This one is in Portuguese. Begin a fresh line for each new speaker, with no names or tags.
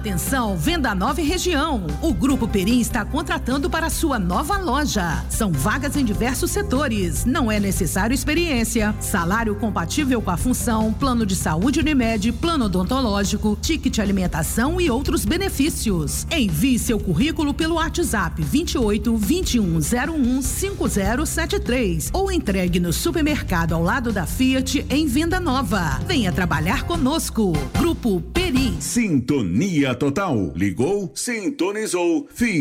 Atenção, Venda Nova e região. O Grupo Perim está contratando para sua nova loja. São vagas em diversos setores. Não é necessário experiência. Salário compatível com a função, plano de saúde Unimed, plano odontológico, ticket alimentação e outros benefícios. Envie seu currículo pelo WhatsApp 28 2101 5073 ou entregue no supermercado ao lado da Fiat em Venda Nova. Venha trabalhar conosco. Grupo Perim.
Sintonia total. Ligou, sintonizou.